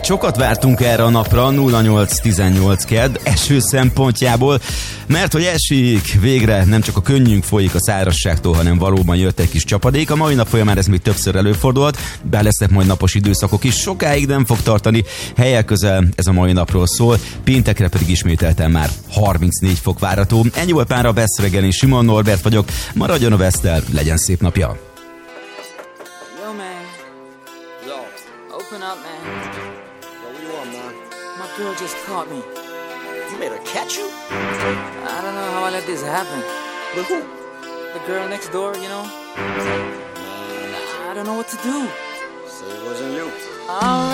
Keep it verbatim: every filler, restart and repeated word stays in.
Sokat vártunk erre a napra, nulla nyolc tizennyolc kedd, eső szempontjából, mert hogy esik, végre nem csak a könnyünk folyik a szárazságtól, hanem valóban jött egy kis csapadék. A mai nap folyamán ez még többször előfordulhat, bár lesznek majd napos időszakok is, sokáig nem fog tartani, helyek közel ez a mai napról szól, péntekre pedig ismételten már harmincnégy fok várható. Ennyi volt már a Best reggelin, Simon Norbert vagyok, maradjon a Best-tel, legyen szép napja! Yo, man. Yo. Open up, man. Yo, what do you want, man? My girl just caught me. You made her catch you? I don't know how I let this happen. With who? The girl next door, you know? Man, I don't know what to do. so it wasn't you. All right.